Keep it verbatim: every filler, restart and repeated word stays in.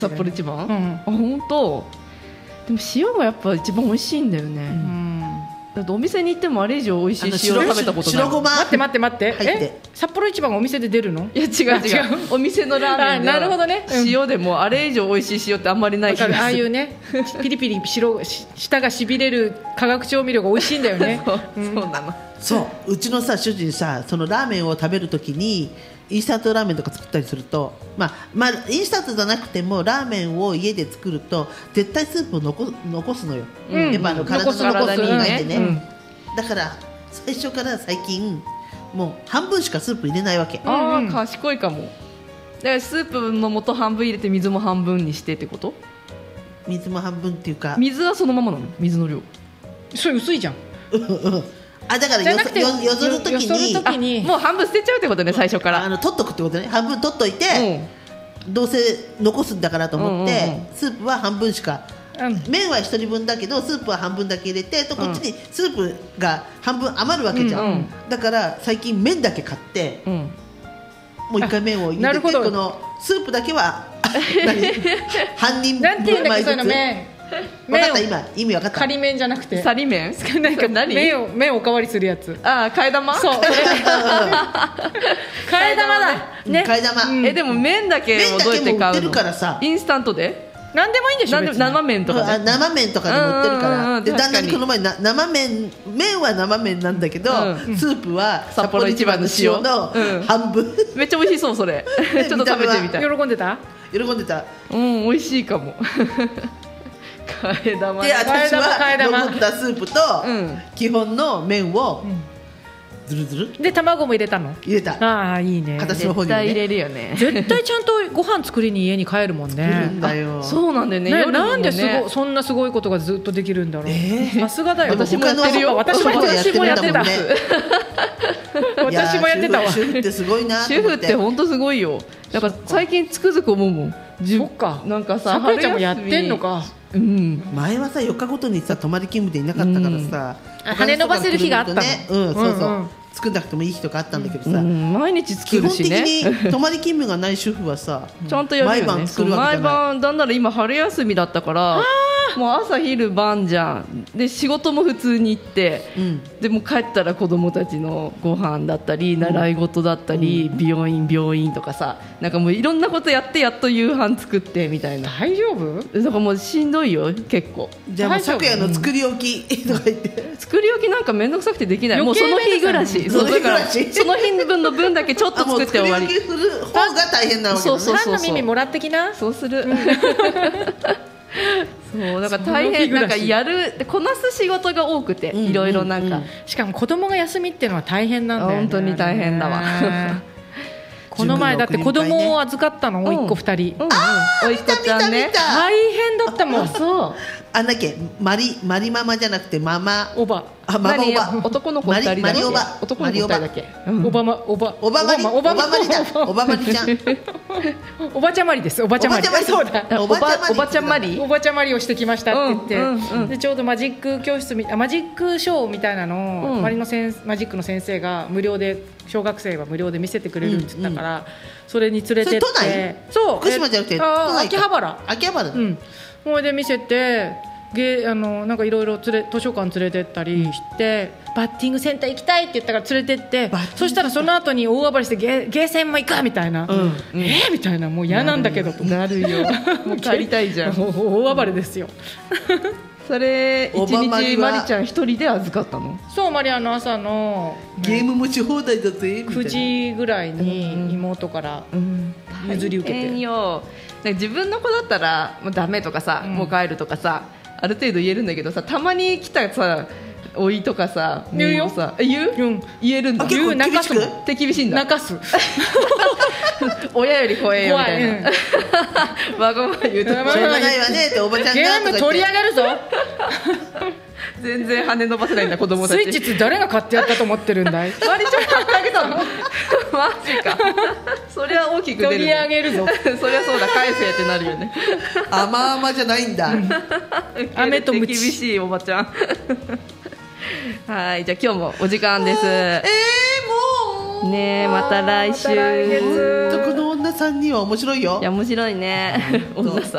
札幌一番、 うん、 あ本当。でも塩がやっぱ一番美味しいんだよね、うん、だってお店に行ってもあれ以上美味しい塩食べたことない。 白ごま待って待って待って入って、 え札幌一番がお店で出るの？ いや違う違うお店のラーメンでなるほどね、 うん、塩でもあれ以上美味しい塩ってあんまりない気がする。 ああいうねピリピリ白舌がしびれる化学調味料が美味しいんだよねそう、うん、そうなの。 そううちのさ主人さそのラーメンを食べるときにインスタントラーメンとか作ったりすると、まあまあ、インスタントじゃなくてもラーメンを家で作ると絶対スープを残残すのよ、うん、やっぱあの体の体に入ってね、うん、だから最初から最近もう半分しかスープ入れないわけ。 ああ賢いかも。だからスープの素半分入れて水も半分にしてってこと？ 水も半分っていうか水はそのままなの？水の量それ薄いじゃんあだからよそよよそるときにもう半分捨てちゃうってことね最初からあの取っとくってことね。半分取っといて、うん、どうせ残すんだからと思って、うんうんうん、スープは半分しか、うん、麺は一人分だけどスープは半分だけ入れてとこっちにスープが半分余るわけじゃん、うんうん、だから最近麺だけ買って、うん、もう一回麺を入れてこのスープだけは半人分なんていうんだっけその麺分かった今意味分かった。 仮麺じゃなくてサリ麺なんか麺を麺をおかわりするやつ。 ああ替え玉。 そうそれ替え玉だね替え玉、 うん、えでも麺だけをどうやって買うの？インスタントで何でもいいんでしょ別に。 生麺とかで、 ね、生麺とかでも売ってるからで旦那にこの前な生麺麺は生麺なんだけど、うん、スープは札幌一番の塩の半分、うん、 めっちゃ美味しそうそれちょっと食べてみたい。 喜んでた喜んでたうん美味しいかも替え玉で私は残ったスープと基本の麺をズルズルで卵も入れたの？ 入れた。 ああいいね。 形の方にね絶対入れるよね。 絶対ちゃんとご飯作りに家に帰るもんね。 来るんだよ。 そうなんだよね。 ねなんですごそんなすごいことがずっとできるんだろう。さすがだよ。 私もやってるよ。 私も私もやってた。私もやってたわ。 主婦ってすごいな。 主婦って本当すごいよ。なんか最近つくづく思うもん。 そっか。 なんかさ、 さくらちゃんもやってんのか。 うん、 前はさよっかごとにさ泊まり勤務でいなかったからさ、 うん、羽伸ばせる日があったの、 ね、うんそうそう、うんうん、作んなくてもいい日とかあったんだけどさ、うん、 毎日作るしね。 基本的に泊まり勤務がない主婦はさちゃんとやるよね。 毎晩作るわけじゃない。 毎晩だんだら今春休みだったからもう朝昼晩じゃんで仕事も普通に行って、うん、でも帰ったら子供たちのご飯だったり習い事だったり、うん、美容院病院とかさなんかもういろんなことやってやっと夕飯作ってみたいな。 大丈夫？ だからもうしんどいよ結構。 じゃあもう昨夜の作り置きとか言って、 うん、作り置きなんかめんどくさくてできない。もうその日暮らしその日暮らしその日分の分だけちょっと作って終わり。 作り置きする方が大変なわけだね。 そうそうそうそう。 パンの耳もらってきな。 そうするそうだから大変なんかやるこなす仕事が多くて、いろいろなんか、うんうん、 しかも子供が休みっていうのは大変なんだよね。 本当に大変だわこの前だって子供を預かったの甥っ子ふたり、 うんうん、おいっ子ちゃんね大変だったもんそうあんだっけマリマリママじゃなくてママおばあママおば男の子ふたりだっけ。男の子ふたりだっけ。 おばまおばおばまりおばまりだおばまりちゃんおばちゃまりですおばちゃまりそうだおばおばちゃまりおばちゃまりをしてきましたって言って、 うんうんうん、 でちょうどマジック教室みマジックショーみたいなのを、うん、マリのせんマジックの先生が無料で小学生は無料で見せてくれるって言ったから、うんうん、それに連れてってそれ都内？そう福島じゃなくて都内秋葉原秋葉原だ、 うん、それで見せてゲあのなんかいろいろ図書館連れてったりして、うん、バッティングセンター行きたいって言ったから連れてってそしたらその後に大暴れしてゲ、ゲーセンも行くみたいな、うんうん、えー、みたいなもう嫌なんだけどとなるよもう帰りたいじゃん大暴れですよそれ一日マリちゃん一人で預かったの？ そうマリアの朝のゲーム持ち放題だぜくじぐらいに妹から譲り受けて、 うんうん、よ自分の子だったらもうダメとかさ、うん、もう帰るとかさある程度言えるんだけどさたまに来たさおいとかさ言うよさ言う、うん、言えるんだ。 言う泣かすの手厳しいんだ。 泣かす親より怖えよみたいな、うん、わがまま言うとしょうがないわねっておばちゃんがゲーム取り上げるぞ全然羽伸ばせないんだ子供たち。 スイッチ誰が買ってやったと思ってるんだいマリちゃん買ってあげたのマジかそりゃ大きく出る、ね、 取り上げるぞそりゃそうだ返せってなるよね甘々じゃないんだ飴とムチ厳しいおばちゃんはいじゃあ今日もお時間です。 えー、もうねえまた来週。 また来月ほんとこの女さんにんは面白いよ。 いや面白いね女さん